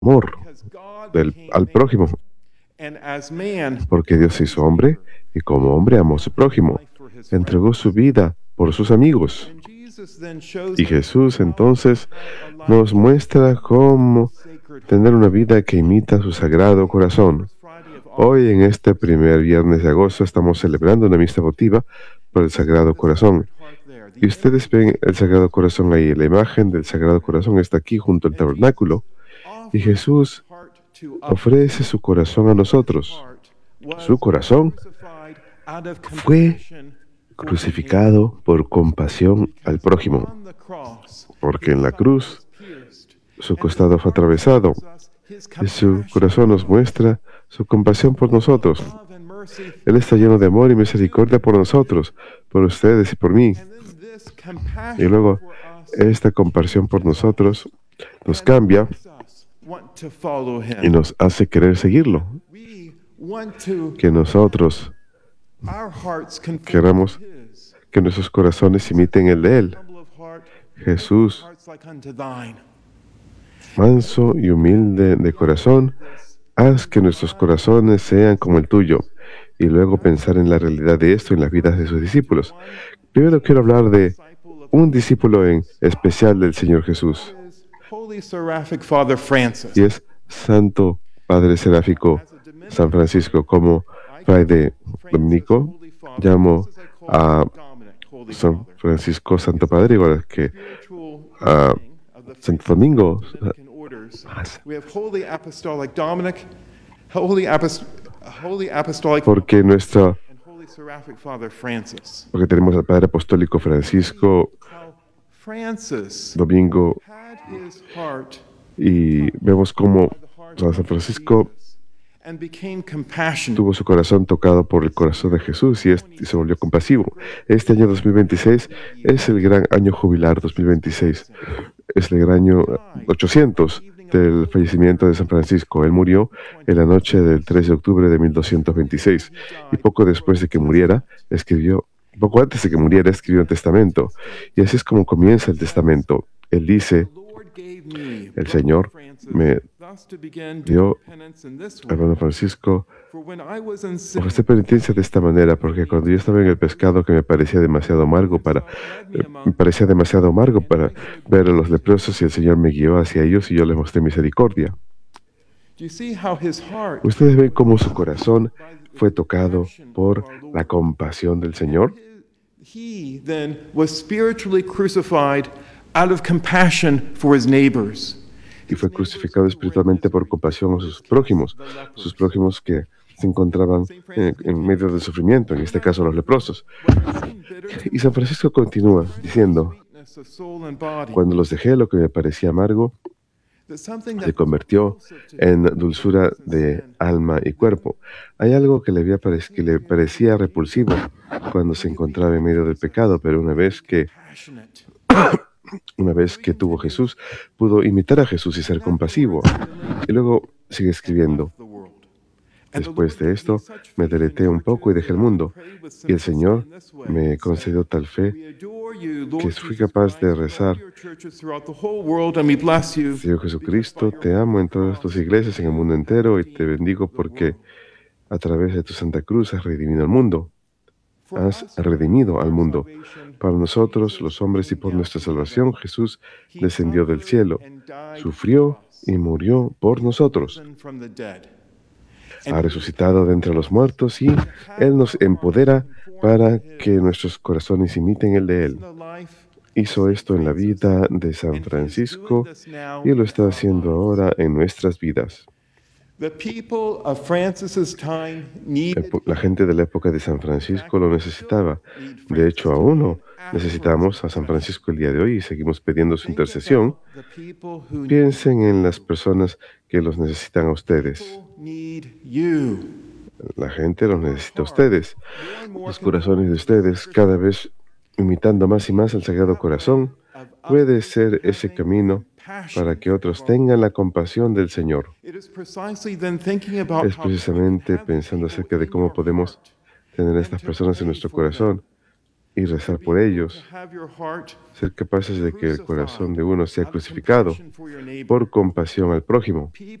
amor al prójimo, porque Dios se hizo hombre y como hombre amó a su prójimo, entregó su vida por sus amigos. Y Jesús entonces nos muestra cómo tener una vida que imita su sagrado corazón. Hoy, en este primer viernes de agosto, estamos celebrando una misa votiva por el Sagrado Corazón. Y ustedes ven el Sagrado Corazón ahí. La imagen del Sagrado Corazón está aquí junto al tabernáculo. Y Jesús ofrece su corazón a nosotros. Su corazón fue crucificado por compasión al prójimo, porque en la cruz su costado fue atravesado y su corazón nos muestra su compasión por nosotros. Él está lleno de amor y misericordia por nosotros, por ustedes y por mí. Y luego esta compasión por nosotros nos cambia y nos hace querer seguirlo. Que nosotros queramos que nuestros corazones imiten el de Él. Jesús, manso y humilde de corazón, haz que nuestros corazones sean como el tuyo. Y luego pensar en la realidad de esto en las vidas de sus discípulos. Primero quiero hablar de un discípulo en especial del Señor Jesús. Y es Santo Padre Seráfico San Francisco. Como Padre Dominico, llamo a San Francisco Santo Padre, igual que a Santo Domingo. Porque tenemos al Padre Apostólico Francisco, Domingo, y vemos cómo San Francisco tuvo su corazón tocado por el corazón de Jesús y se volvió compasivo. Este año 2026 es el gran año jubilar 2026. Es el gran año 800 del fallecimiento de San Francisco. Él murió en la noche del 3 de octubre de 1226 y poco antes de que muriera, escribió un testamento. Y así es como comienza el testamento. Él dice: el Señor me dio, hermano Francisco, ofrecer penitencia de esta manera, porque cuando yo estaba en el pescado que me parecía demasiado amargo para ver a los leprosos, y el Señor me guió hacia ellos y yo les mostré misericordia. Ustedes ven cómo su corazón fue tocado por la compasión del Señor. He then was spiritually crucified out of compassion for his neighbors. Y fue crucificado espiritualmente por compasión a sus prójimos que se encontraban en medio del sufrimiento, en este caso los leprosos. Y San Francisco continúa diciendo: cuando los dejé, lo que me parecía amargo se convirtió en dulzura de alma y cuerpo. Hay algo que le parecía repulsivo cuando se encontraba en medio del pecado, pero una vez que tuvo Jesús, pudo imitar a Jesús y ser compasivo. Y luego sigue escribiendo: después de esto, me deleté un poco y dejé el mundo. Y el Señor me concedió tal fe que fui capaz de rezar: Señor Jesucristo, te amo en todas tus iglesias en el mundo entero y te bendigo porque a través de tu Santa Cruz has redimido al mundo. Has redimido al mundo. Para nosotros, los hombres, y por nuestra salvación, Jesús descendió del cielo, sufrió y murió por nosotros. Ha resucitado de entre los muertos y Él nos empodera para que nuestros corazones imiten el de Él. Hizo esto en la vida de San Francisco y lo está haciendo ahora en nuestras vidas. La gente de la época de San Francisco lo necesitaba. De hecho, aún no necesitamos a San Francisco el día de hoy y seguimos pidiendo su intercesión. Piensen en las personas que los necesitan a ustedes. La gente los necesita a ustedes. Los corazones de ustedes, cada vez imitando más y más al Sagrado Corazón, puede ser ese camino para que otros tengan la compasión del Señor. Es precisamente pensando acerca de cómo podemos tener a estas personas en nuestro corazón y rezar por ellos, ser capaces de que el corazón de uno sea crucificado por compasión al prójimo.